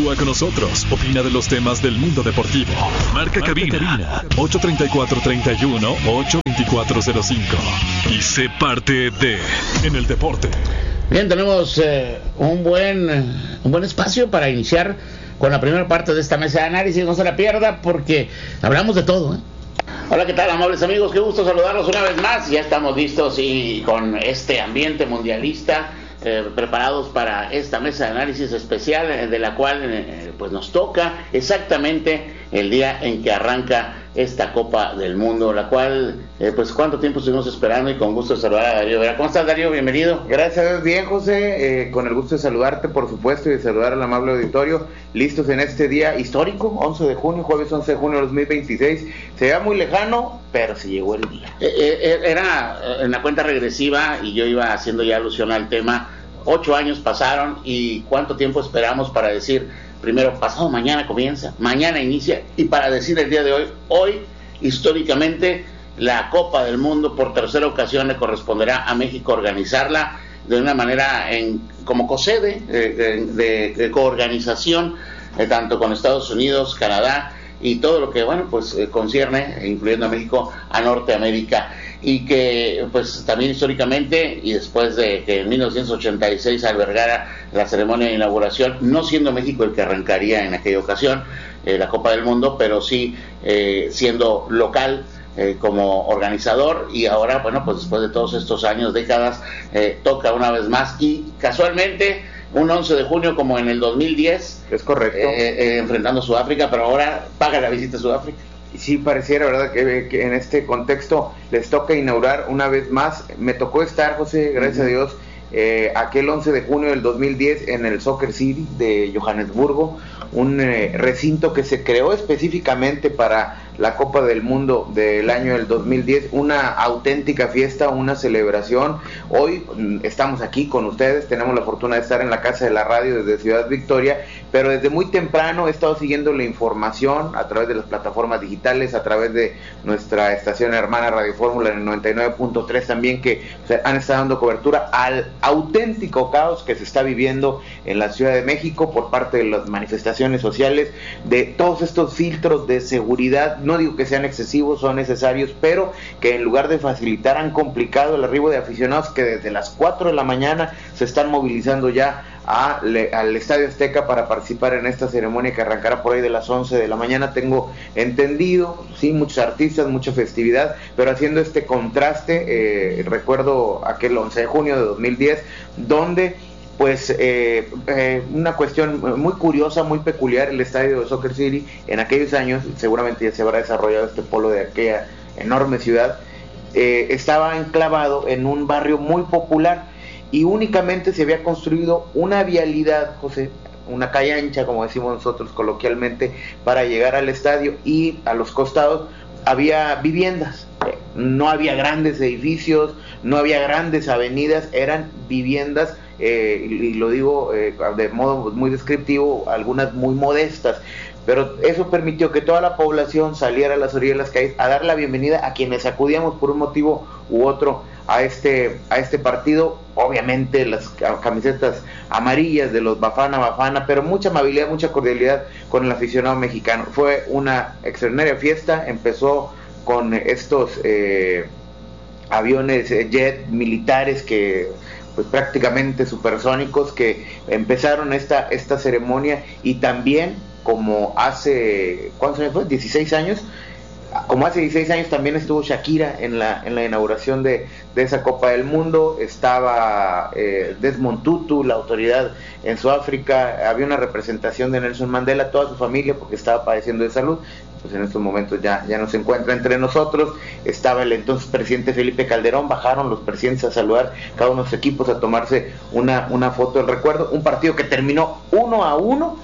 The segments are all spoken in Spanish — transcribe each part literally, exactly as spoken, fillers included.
Interactúa con nosotros, opina de los temas del mundo deportivo. Marca, Marca cabina, cabina ocho treinta y cuatro, treinta y uno, ocho veinticuatro cero cinco y sé parte de En el Deporte. Bien, tenemos eh, un buen un buen espacio para iniciar con la primera parte de esta mesa de análisis. No se la pierda porque hablamos de todo, ¿eh? Hola, ¿qué tal, amables amigos? Qué gusto saludarlos una vez más. Ya estamos listos y con este ambiente mundialista, eh, preparados para esta mesa de análisis especial, eh, de la cual eh, pues nos toca exactamente el día en que arranca esta Copa del Mundo, la cual, eh, pues, ¿cuánto tiempo estuvimos esperando? Y con gusto de saludar a Darío Vera. ¿Cómo estás, Darío? Bienvenido. Gracias, bien, José, eh, con el gusto de saludarte, por supuesto, y de saludar al amable auditorio, listos en este día histórico, once de junio, jueves once de junio de dos mil veintiséis, se ve muy lejano, pero se llegó el día. Eh, eh, era en la cuenta regresiva, y yo iba haciendo ya alusión al tema. Ocho años pasaron, y ¿cuánto tiempo esperamos para decir, primero, pasado mañana comienza, mañana inicia, y para decir el día de hoy, hoy, históricamente, la Copa del Mundo por tercera ocasión le corresponderá a México organizarla de una manera en, como cosede, eh, de, de coorganización, eh, tanto con Estados Unidos, Canadá, y todo lo que, bueno, pues eh, concierne, incluyendo a México, a Norteamérica. Y que pues también históricamente, y después de que en mil novecientos ochenta y seis albergara la ceremonia de inauguración, no siendo México el que arrancaría en aquella ocasión eh, la Copa del Mundo, pero sí eh, siendo local eh, como organizador, y ahora, bueno, pues después de todos estos años, décadas, eh, toca una vez más, y casualmente un once de junio como en el dos mil diez, es correcto, eh, eh, enfrentando a Sudáfrica, pero ahora paga la visita a Sudáfrica. Sí, pareciera, ¿verdad?, que, que en este contexto les toca inaugurar una vez más. Me tocó estar, José, gracias uh-huh. a Dios, eh, aquel once de junio del dos mil diez en el Soccer City de Johannesburgo, un eh, recinto que se creó específicamente para la Copa del Mundo del año del dos mil diez, una auténtica fiesta, una celebración. Hoy estamos aquí con ustedes, tenemos la fortuna de estar en la Casa de la Radio desde Ciudad Victoria, pero desde muy temprano he estado siguiendo la información a través de las plataformas digitales, a través de nuestra estación hermana Radio Fórmula en el noventa y nueve punto tres también, que o sea, han estado dando cobertura al auténtico caos que se está viviendo en la Ciudad de México por parte de las manifestaciones sociales, de todos estos filtros de seguridad. No digo que sean excesivos, son necesarios, pero que en lugar de facilitar han complicado el arribo de aficionados que desde las cuatro de la mañana se están movilizando ya a, le, al Estadio Azteca para participar en esta ceremonia que arrancará por ahí de las once de la mañana, tengo entendido. Sí, muchos artistas, mucha festividad, pero haciendo este contraste, eh, recuerdo aquel once de junio de dos mil diez, donde pues eh, eh, una cuestión muy curiosa, muy peculiar, el estadio de Soccer City en aquellos años, seguramente ya se habrá desarrollado este polo de aquella enorme ciudad, eh, estaba enclavado en un barrio muy popular y únicamente se había construido una vialidad, José, una calle ancha, como decimos nosotros coloquialmente, para llegar al estadio, y a los costados había viviendas. No había grandes edificios, no había grandes avenidas, eran viviendas, eh, y, y lo digo eh, de modo muy descriptivo, algunas muy modestas, pero eso permitió que toda la población saliera a las orillas de las calles a dar la bienvenida a quienes acudíamos por un motivo u otro a este a este partido. Obviamente las camisetas amarillas de los Bafana Bafana, pero mucha amabilidad, mucha cordialidad con el aficionado mexicano. Fue una extraordinaria fiesta. Empezó con estos eh, aviones eh, jet militares que pues prácticamente supersónicos, que empezaron esta esta ceremonia, y también, como hace, ¿cuántos años fue? dieciséis años, como hace dieciséis años también estuvo Shakira en la en la inauguración de, de esa Copa del Mundo. Estaba eh, Desmond Tutu, la autoridad en Sudáfrica, había una representación de Nelson Mandela, toda su familia, porque estaba padeciendo de salud, pues en estos momentos ya, ya no se encuentra entre nosotros. Estaba el entonces presidente Felipe Calderón, bajaron los presidentes a saludar cada uno de los equipos, a tomarse una, una foto del recuerdo, un partido que terminó uno a uno,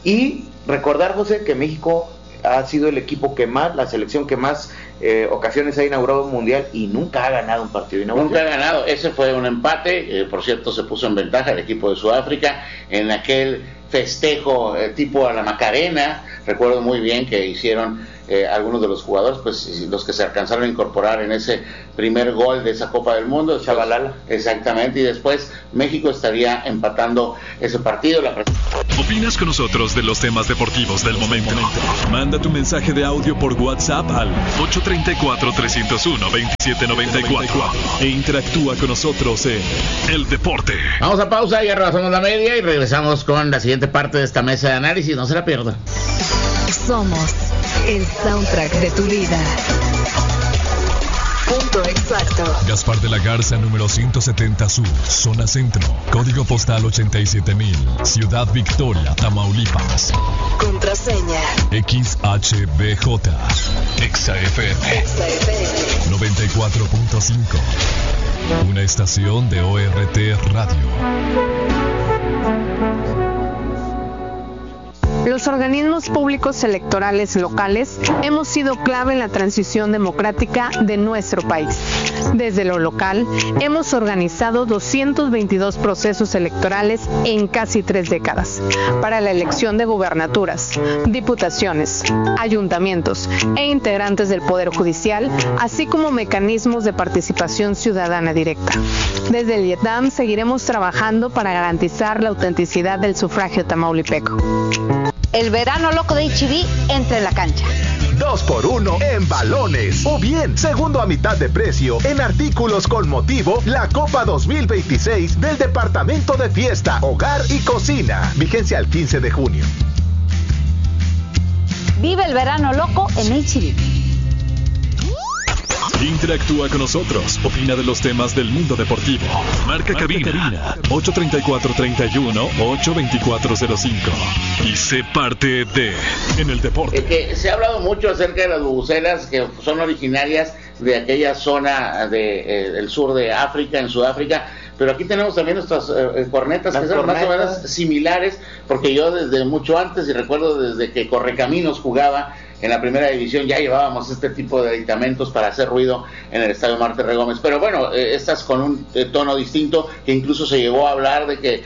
y recordar, José, que México ha sido el equipo que más, la selección que más eh, ocasiones ha inaugurado un mundial y nunca ha ganado un partido inaugural. Nunca ha ganado, ese fue un empate, eh, por cierto se puso en ventaja el equipo de Sudáfrica en aquel festejo eh, tipo a la Macarena. Recuerdo muy bien que hicieron eh, algunos de los jugadores, pues los que se alcanzaron a incorporar en ese primer gol de esa Copa del Mundo. Chabalala. Exactamente, y después México estaría empatando ese partido. La... ¿Opinas con nosotros de los temas deportivos del momento? Manda tu mensaje de audio por WhatsApp al ocho tres cuatro, tres cero uno, dos siete nueve cuatro e interactúa con nosotros en El Deporte. Vamos a pausa, ya rebasamos la media y regresamos con la siguiente parte de esta mesa de análisis. No se la pierdan. Somos el soundtrack de tu vida. Punto exacto. Gaspar de la Garza, número ciento setenta Sur, zona centro, código postal ochenta y siete mil, Ciudad Victoria, Tamaulipas. Contraseña X H B J, Exa F M, Exa F M noventa y cuatro punto cinco, una estación de O R T Radio. Los organismos públicos electorales locales hemos sido clave en la transición democrática de nuestro país. Desde lo local, hemos organizado doscientos veintidós procesos electorales en casi tres décadas para la elección de gubernaturas, diputaciones, ayuntamientos e integrantes del Poder Judicial, así como mecanismos de participación ciudadana directa. Desde el IETAM seguiremos trabajando para garantizar la autenticidad del sufragio tamaulipeco. El verano loco de H E B entra en la cancha. Dos por uno en balones. O bien, segundo a mitad de precio en artículos con motivo la Copa dos mil veintiséis del Departamento de Fiesta, Hogar y Cocina. Vigencia al quince de junio. Vive el verano loco en H E B. Interactúa con nosotros, opina de los temas del mundo deportivo. Marca, Marca cabina, cabina ocho tres cuatro, tres uno, ocho dos cuatro cero cinco y sé parte de En el Deporte. Eh, que se ha hablado mucho acerca de las bubucelas que son originarias de aquella zona de, eh, del sur de África, en Sudáfrica, pero aquí tenemos también nuestras eh, cornetas Las que son cornetas. más o menos similares, porque yo desde mucho antes, y recuerdo desde que Correcaminos jugaba en la primera división, ya llevábamos este tipo de aditamentos para hacer ruido en el estadio Marte Gómez. Pero bueno, eh, estas con un eh, tono distinto, que incluso se llegó a hablar de que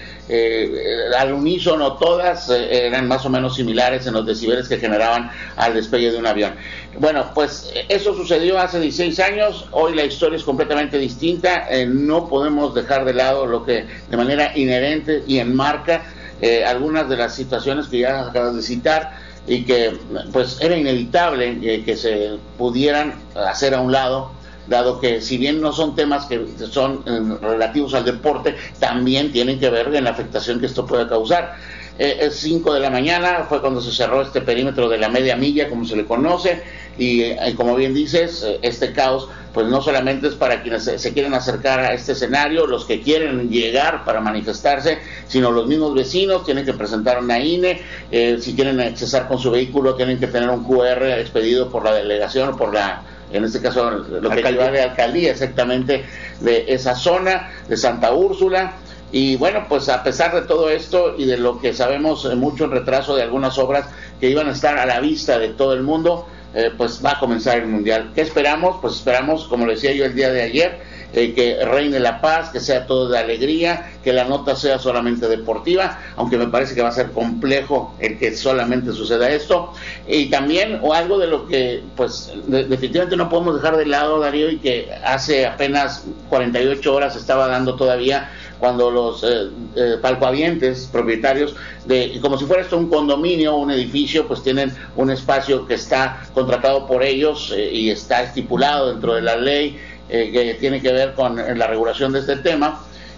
eh, al unísono todas eh, eran más o menos similares en los decibeles que generaban al despegue de un avión. Bueno, pues eso sucedió hace dieciséis años, hoy la historia es completamente distinta, eh, no podemos dejar de lado lo que de manera inherente y enmarca eh, algunas de las situaciones que ya acabas de citar, y que pues era inevitable eh, que se pudieran hacer a un lado, dado que si bien no son temas que son eh, relativos al deporte, también tienen que ver en la afectación que esto puede causar. Eh, es cinco de la mañana, fue cuando se cerró este perímetro de la media milla, como se le conoce, y eh, como bien dices, eh, este caos pues no solamente es para quienes se, se quieren acercar a este escenario, los que quieren llegar para manifestarse, sino los mismos vecinos tienen que presentar una I N E, eh, si quieren accesar con su vehículo tienen que tener un Q R expedido por la delegación o por la, en este caso lo que lleva de alcaldía exactamente de esa zona, de Santa Úrsula. Y bueno, pues a pesar de todo esto y de lo que sabemos eh, mucho en retraso de algunas obras que iban a estar a la vista de todo el mundo, eh, pues va a comenzar el Mundial. ¿Qué esperamos? Pues esperamos, como decía yo el día de ayer, eh, que reine la paz, que sea todo de alegría, que la nota sea solamente deportiva, aunque me parece que va a ser complejo el que solamente suceda esto. Y también, o algo de lo que pues de, definitivamente no podemos dejar de lado, Darío, y que hace apenas cuarenta y ocho horas estaba dando todavía, cuando los eh, eh, palcohabientes, propietarios de, como si fuera esto un condominio, un edificio, pues tienen un espacio que está contratado por ellos eh, y está estipulado dentro de la ley eh, que tiene que ver con la regulación de este tema,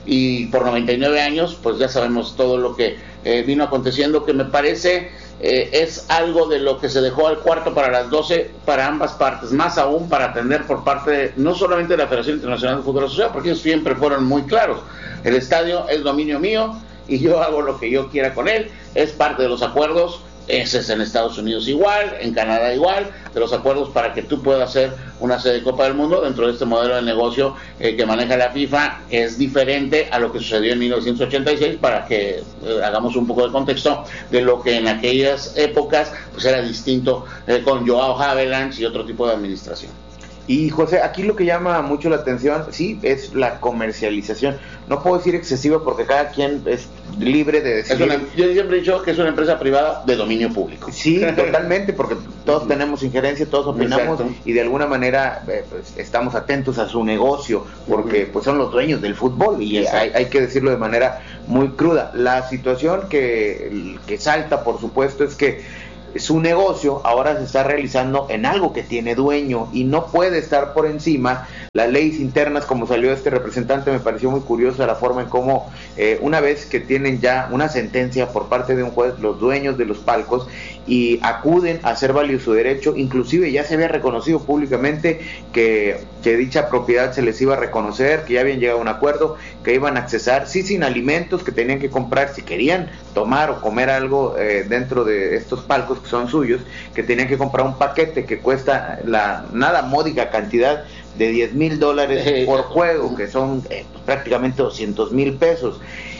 y por noventa y nueve años pues ya sabemos todo lo que eh, vino aconteciendo, que me parece eh, es algo de lo que se dejó al cuarto para las doce para ambas partes, más aún para atender por parte de, no solamente de la Federación Internacional de Fútbol Asociado, porque ellos siempre fueron muy claros: el estadio es dominio mío y yo hago lo que yo quiera con él, es parte de los acuerdos. Ese es en Estados Unidos igual, en Canadá igual, de los acuerdos para que tú puedas hacer una sede de Copa del Mundo dentro de este modelo de negocio eh, que maneja la FIFA, que es diferente a lo que sucedió en mil novecientos ochenta y seis, para que eh, hagamos un poco de contexto de lo que en aquellas épocas pues era distinto eh, con Joao Havelange y otro tipo de administración. Y José, aquí lo que llama mucho la atención, sí, es la comercialización. No puedo decir excesiva porque cada quien es libre de decidir. Es una, yo siempre he dicho que es una empresa privada de dominio público. Sí, totalmente, porque todos tenemos injerencia, todos opinamos. Exacto. Y de alguna manera eh, pues, estamos atentos a su negocio, porque pues son los dueños del fútbol y hay, hay que decirlo de manera muy cruda. La situación que, que salta, por supuesto, es que su negocio ahora se está realizando en algo que tiene dueño y no puede estar por encima las leyes internas. Como salió este representante, me pareció muy curiosa la forma en cómo eh, una vez que tienen ya una sentencia por parte de un juez, los dueños de los palcos, y acuden a hacer válido su derecho, inclusive ya se había reconocido públicamente que, que dicha propiedad se les iba a reconocer, que ya habían llegado a un acuerdo, que iban a accesar, sí, sin alimentos, que tenían que comprar si querían tomar o comer algo eh, dentro de estos palcos que son suyos, que tenían que comprar un paquete que cuesta la nada módica cantidad de diez mil dólares por juego, que son eh, prácticamente doscientos mil pesos.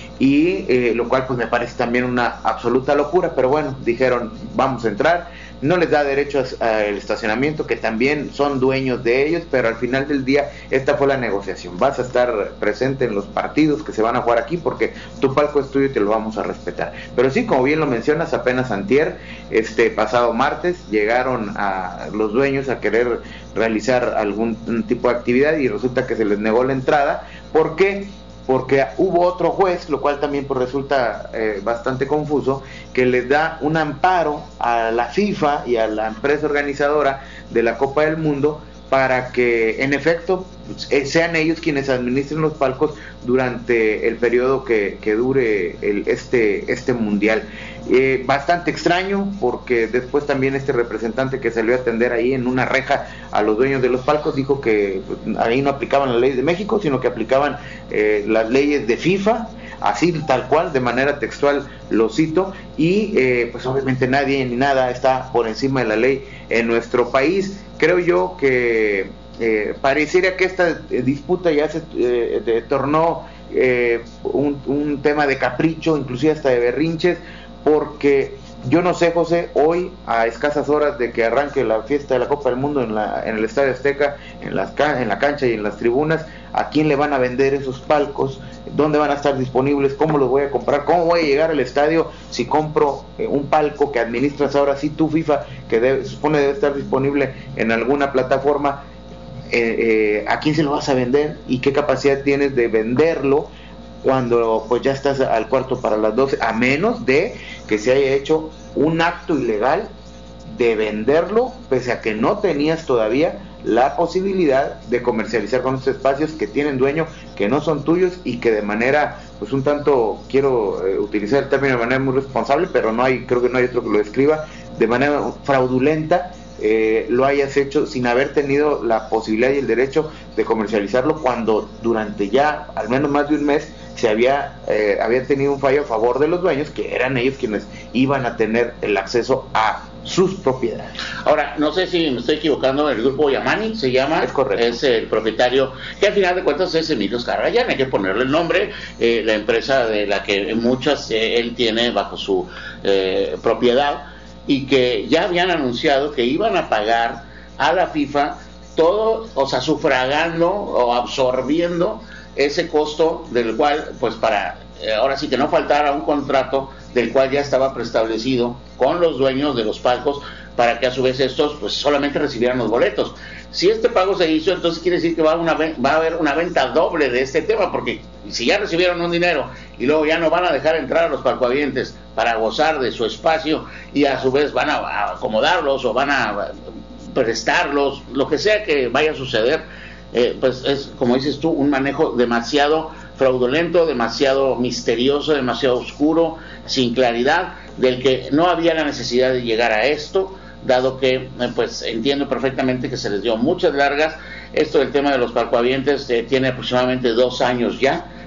Y eh, lo cual pues me parece también una absoluta locura, pero bueno, dijeron vamos a entrar, no les da derecho al estacionamiento, que también son dueños de ellos, pero al final del día esta fue la negociación, vas a estar presente en los partidos que se van a jugar aquí porque tu palco es tuyo y te lo vamos a respetar. Pero sí, como bien lo mencionas, apenas antier, este pasado martes, llegaron a los dueños a querer realizar algún tipo de actividad y resulta que se les negó la entrada. ¿Por qué? Porque hubo otro juez, lo cual también pues, resulta eh, bastante confuso, que les da un amparo a la FIFA y a la empresa organizadora de la Copa del Mundo para que en efecto eh, sean ellos quienes administren los palcos durante el periodo que, que dure el, este, este mundial. Eh, bastante extraño, porque después también este representante que salió a atender ahí en una reja a los dueños de los palcos dijo que pues, ahí no aplicaban las leyes de México, sino que aplicaban eh, las leyes de FIFA, así tal cual, de manera textual lo cito, y eh, pues obviamente nadie ni nada está por encima de la ley en nuestro país. Creo yo que eh, pareciera que esta eh, disputa ya se eh, tornó eh, un, un tema de capricho, inclusive hasta de berrinches, porque yo no sé, José, hoy a escasas horas de que arranque la fiesta de la Copa del Mundo en, la, en el Estadio Azteca, en, las, en la cancha y en las tribunas, ¿a quién le van a vender esos palcos? ¿Dónde van a estar disponibles? ¿Cómo los voy a comprar? ¿Cómo voy a llegar al estadio si compro eh, un palco que administras ahora sí tú, FIFA, que debe, se supone debe estar disponible en alguna plataforma? Eh, eh, ¿a quién se lo vas a vender? ¿Y qué capacidad tienes de venderlo cuando pues ya estás al cuarto para las doce? A menos de que se haya hecho un acto ilegal de venderlo, pese a que no tenías todavía la posibilidad de comercializar con estos espacios que tienen dueño, que no son tuyos y que de manera, pues un tanto, quiero eh, utilizar el término de manera muy responsable, pero no hay, creo que no hay otro que lo describa, de manera fraudulenta, eh, lo hayas hecho sin haber tenido la posibilidad y el derecho de comercializarlo, cuando durante ya al menos más de un mes se había eh, había tenido un fallo a favor de los dueños, que eran ellos quienes iban a tener el acceso a sus propiedades. Ahora, no sé si me estoy equivocando, el grupo Yamani se llama, es correcto, es el propietario, que al final de cuentas es Emilio Azcarrayán, hay que ponerle el nombre, eh, la empresa de la que muchas eh, él tiene bajo su eh, propiedad, y que ya habían anunciado que iban a pagar a la FIFA todo, o sea, sufragando o absorbiendo ese costo del cual, pues para, eh, ahora sí que no faltara un contrato del cual ya estaba preestablecido con los dueños de los palcos, para que a su vez estos pues solamente recibieran los boletos. Si este pago se hizo, entonces quiere decir que va a, una, va a haber una venta doble de este tema, porque si ya recibieron un dinero y luego ya no van a dejar entrar a los palcohabientes para gozar de su espacio, y a su vez van a acomodarlos o van a prestarlos, lo que sea que vaya a suceder, eh, pues es, como dices tú, un manejo demasiado fraudulento, demasiado misterioso, demasiado oscuro, sin claridad, del que no había la necesidad de llegar a esto, dado que eh, pues entiendo perfectamente que se les dio muchas largas. Esto del tema de los palcohabientes eh, tiene aproximadamente dos años ya,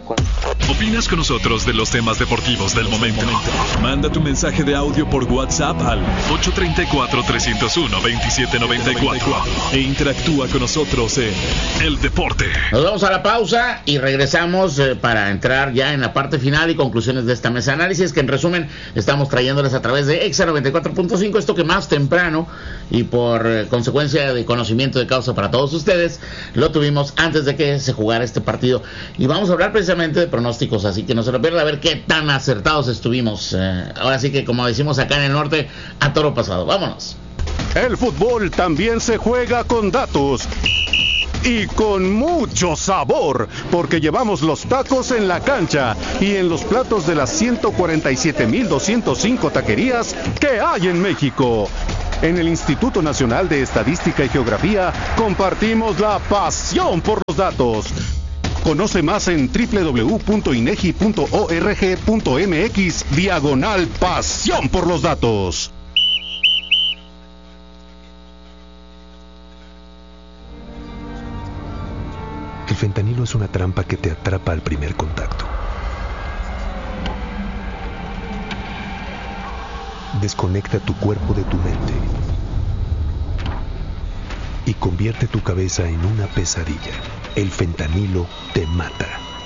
¿Opinas con nosotros de los temas deportivos del momento? Manda tu mensaje de audio por WhatsApp al ocho tres cuatro, tres cero uno, dos siete nueve cuatro e interactúa con nosotros en El Deporte. Nos vamos a la pausa y regresamos eh, para entrar ya en la parte final y conclusiones de esta mesa de análisis, que en resumen estamos trayéndoles a través de Exa noventa y cuatro punto cinco, esto que más temprano y por eh, consecuencia de conocimiento de causa para todos ustedes, lo tuvimos antes de que se jugara este partido. Y vamos a hablar precisamente de pronósticos, así que no se lo pierdan, a ver qué tan acertados estuvimos. Eh, ahora sí que, como decimos acá en el norte, a toro pasado. Vámonos. El fútbol también se juega con datos y con mucho sabor, porque llevamos los tacos en la cancha y en los platos de las ciento cuarenta y siete mil doscientos cinco taquerías que hay en México. En el Instituto Nacional de Estadística y Geografía compartimos la pasión por los datos. Conoce más en doble u doble u doble u punto inegi punto org punto mx diagonal pasión por los datos. El fentanilo es una trampa que te atrapa al primer contacto. Desconecta tu cuerpo de tu mente y convierte tu cabeza en una pesadilla. El fentanilo te mata.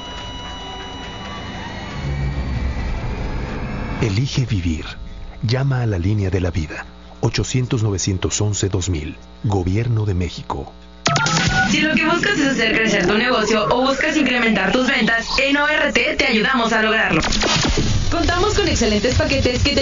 Elige vivir. Llama a la línea de la vida. ochocientos, novecientos once, dos mil. Gobierno de México. Si lo que buscas es hacer crecer tu negocio o buscas incrementar tus ventas, en O R T te ayudamos a lograrlo. Contamos con excelentes paquetes que te